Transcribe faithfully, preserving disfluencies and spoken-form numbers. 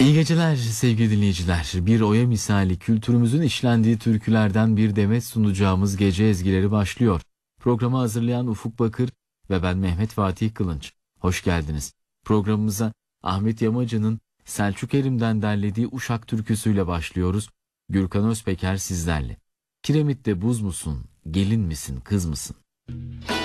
İyi geceler sevgili dinleyiciler. Bir oya misali kültürümüzün işlendiği türkülerden bir demet sunacağımız gece ezgileri başlıyor. Programı hazırlayan Ufuk Bakır ve ben Mehmet Fatih Kılınç. Hoş geldiniz. Programımıza Ahmet Yamacı'nın Selçuk Erim'den derlediği Uşak türküsüyle başlıyoruz. Gürkan Özpeker sizlerle. Kiremit'te buz musun, gelin misin, kız mısın?